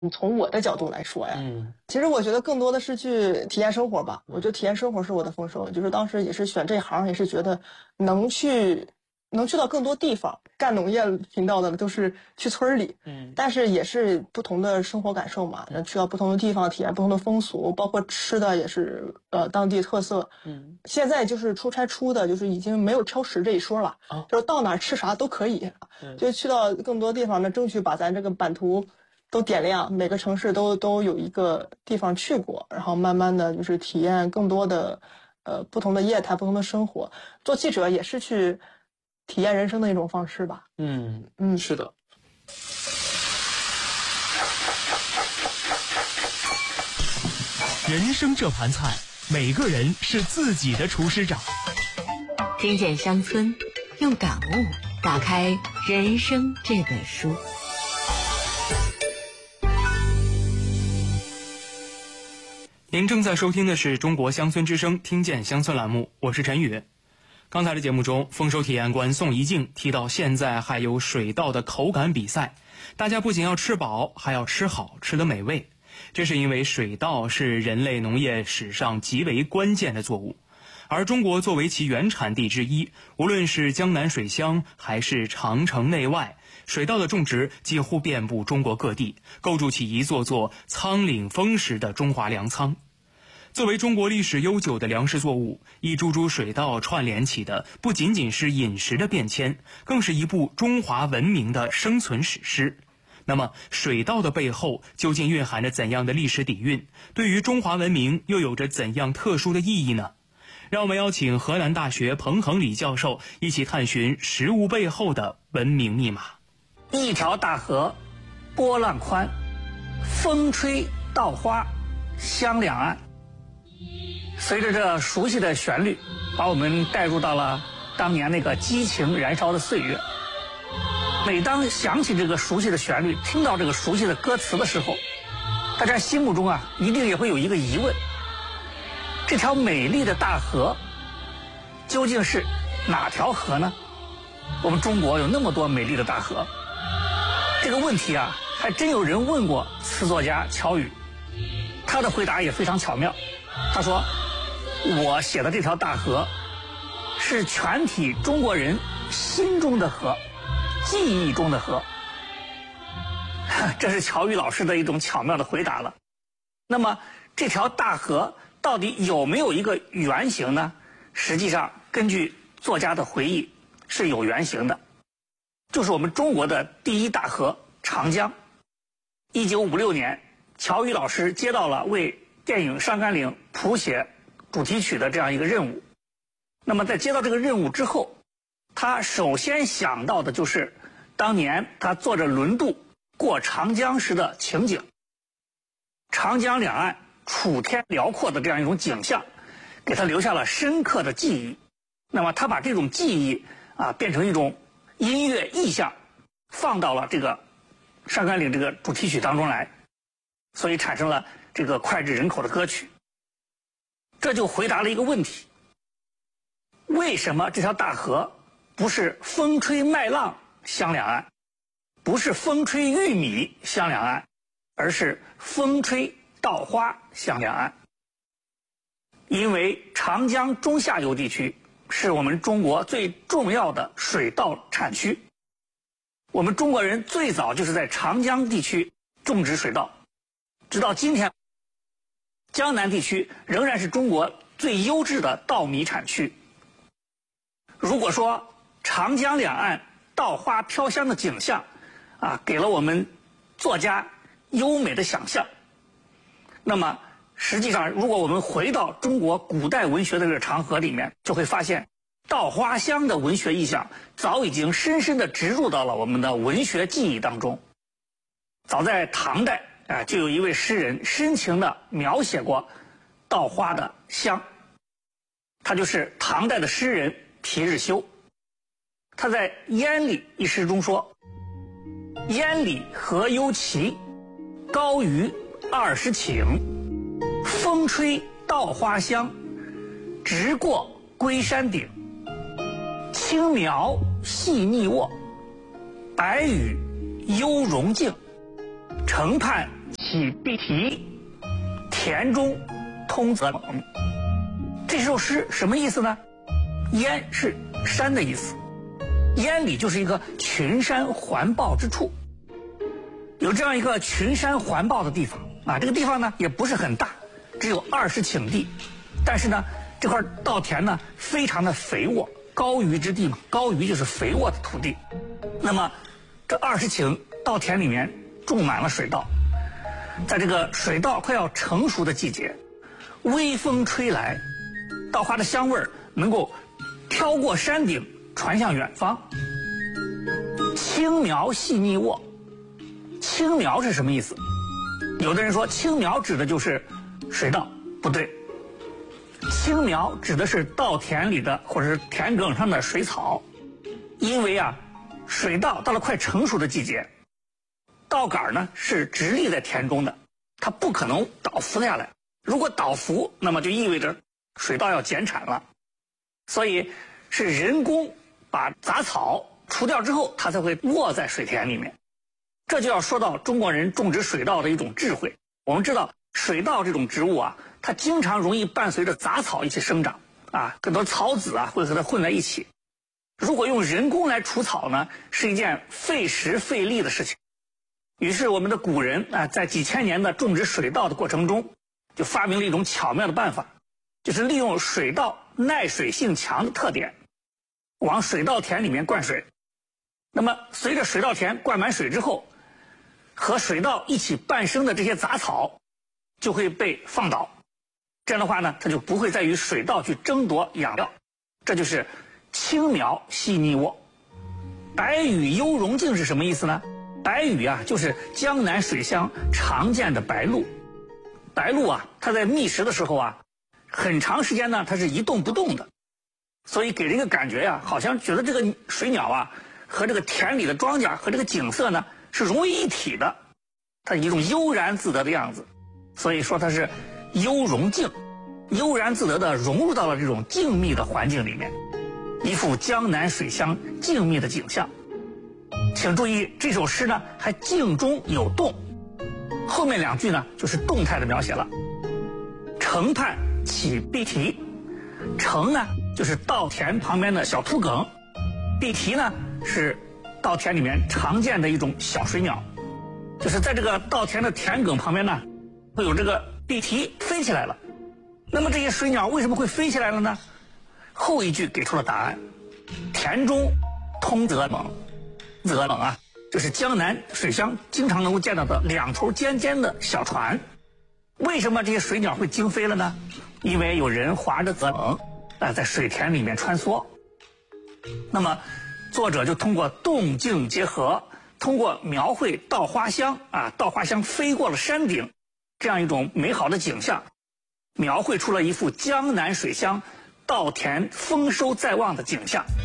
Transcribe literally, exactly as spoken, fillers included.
从我的角度来说呀， 嗯， 其实我觉得更多的是去体验生活吧。我觉得体验生活是我的丰收，就是当时也是选这行，也是觉得能去能去到更多地方。干农业频道的都是去村里， 嗯， 但是也是不同的生活感受嘛。那去到不同的地方，体验不同的风俗，包括吃的也是呃当地特色。 嗯， 现在就是出差出的，就是已经没有挑食这一说了， 哦、 就是到哪儿吃啥都可以。 嗯， 就去到更多地方呢，争取把咱这个版图都点亮，每个城市都都有一个地方去过，然后慢慢的就是体验更多的呃不同的业态、不同的生活。做记者也是去体验人生的一种方式吧。 嗯嗯， 是的。 人生这盘菜，每个人是自己的厨师长。 听见乡村，用感悟打开人生这本书。 您正在收听的是中国乡村之声听见乡村栏目，我是陈宇。刚才的节目中，丰收体验官宋怡静提到，现在还有水稻的口感比赛，大家不仅要吃饱，还要吃好，吃得美味。这是因为水稻是人类农业史上极为关键的作物，而中国作为其原产地之一，无论是江南水乡还是长城内外，水稻的种植几乎遍布中国各地，构筑起一座座苍岭丰实的中华粮仓。作为中国历史悠久的粮食作物，一株株水稻串联起的不仅仅是饮食的变迁，更是一部中华文明的生存史诗。那么水稻的背后究竟蕴含着怎样的历史底蕴？对于中华文明又有着怎样特殊的意义呢？让我们邀请河南大学彭恒礼教授一起探寻食物背后的文明密码。 一条大河，波浪宽，风吹稻花香两岸。随着这熟悉的旋律，把我们带入到了当年那个激情燃烧的岁月。每当想起这个熟悉的旋律，听到这个熟悉的歌词的时候，大家心目中啊，一定也会有一个疑问：这条美丽的大河究竟是哪条河呢？我们中国有那么多美丽的大河。这个问题啊，还真有人问过词作家乔羽，他的回答也非常巧妙。他说：我写的这条大河是全体中国人心中的河，记忆中的河。这是乔羽老师的一种巧妙的回答了。那么这条大河到底有没有一个原型呢？实际上根据作家的回忆是有原型的，就是我们中国的第一大河长江。一九五六年，乔羽老师接到了为电影《上甘岭》谱写主题曲的这样一个任务。那么在接到这个任务之后，他首先想到的就是当年他坐着轮渡过长江时的情景。长江两岸楚天辽阔的这样一种景象，给他留下了深刻的记忆。那么他把这种记忆啊变成一种音乐意象，放到了这个《上甘岭》这个主题曲当中来，所以产生了这个脍炙人口的歌曲。这就回答了一个问题：为什么这条大河不是风吹麦浪香两岸，不是风吹玉米香两岸，而是风吹稻花香两岸？因为长江中下游地区是我们中国最重要的水稻产区，我们中国人最早就是在长江地区种植水稻，直到今天，江南地区仍然是中国最优质的稻米产区。如果说长江两岸稻花飘香的景象啊，给了我们作家优美的想象，那么实际上如果我们回到中国古代文学的这个长河里面，就会发现稻花香的文学意象早已经深深地植入到了我们的文学记忆当中。早在唐代啊，就有一位诗人深情地描写过稻花的香，他就是唐代的诗人皮日休。他在《烟里》一诗中说：烟里何忧齐，高于二十顷，风吹稻花香，直过龟山顶。轻描细腻卧，白羽幽荣静，城畔起必啼，田中通则猛。这首诗什么意思呢？燕是山的意思，燕里就是一个群山环抱之处，有这样一个群山环抱的地方啊。这个地方呢也不是很大，只有二十顷地，但是呢这块稻田呢非常的肥沃，高于之地嘛，高于就是肥沃的土地。那么这二十顷稻田里面种满了水稻，在这个水稻快要成熟的季节，微风吹来，稻花的香味儿能够飘过山顶传向远方。青苗细腻沃，青苗是什么意思？有的人说青苗指的就是水稻，不对，青苗指的是稻田里的或者是田埂上的水草。因为啊水稻到了快成熟的季节，稻杆呢是直立在田中的，它不可能倒伏下来，如果倒伏，那么就意味着水稻要减产了。所以是人工把杂草除掉之后，它才会卧在水田里面。这就要说到中国人种植水稻的一种智慧。我们知道水稻这种植物啊，它经常容易伴随着杂草一起生长啊，很多草籽啊会和它混在一起。如果用人工来除草呢，是一件费时费力的事情。于是我们的古人啊，在几千年的种植水稻的过程中，就发明了一种巧妙的办法，就是利用水稻耐水性强的特点，往水稻田里面灌水。那么随着水稻田灌满水之后，和水稻一起伴生的这些杂草就会被放倒，这样的话呢，它就不会再与水稻去争夺养料。这就是青苗细腻沃。白羽幽荣径是什么意思呢？白羽啊，就是江南水乡常见的白鹭。白鹭啊，它在觅食的时候啊，很长时间呢，它是一动不动的，所以给人一个感觉呀、啊，好像觉得这个水鸟啊和这个田里的庄稼和这个景色呢是融为一体的，它一种悠然自得的样子，所以说它是幽荣静，悠然自得的融入到了这种静谧的环境里面，一幅江南水乡静谧的景象。请注意，这首诗呢还静中有动，后面两句呢就是动态的描写了。城畔起碧啼，城呢就是稻田旁边的小土埂，碧啼呢是稻田里面常见的一种小水鸟，就是在这个稻田的田埂旁边呢会有这个碧啼飞起来了。那么这些水鸟为什么会飞起来了呢？后一句给出了答案。田中通则猛，则猛啊，就是江南水乡经常能够见到的两头尖尖的小船。为什么这些水鸟会惊飞了呢？因为有人划着则猛啊，在水田里面穿梭。那么作者就通过动静结合，通过描绘稻花香啊，稻花香飞过了山顶这样一种美好的景象，描绘出了一幅江南水乡稻田丰收在望的景象。